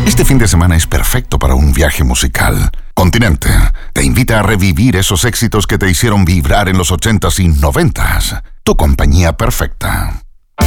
Este fin de semana es perfecto para un viaje musical. Continente te invita a revivir esos éxitos que te hicieron vibrar en los 80s y 90s. Tu compañía perfecta.